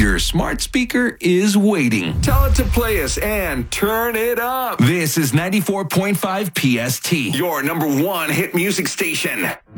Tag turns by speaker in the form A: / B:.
A: Your smart speaker is waiting.
B: Tell it to play us and turn it up.
A: This is 94.5 PST.
B: Your number one hit music station.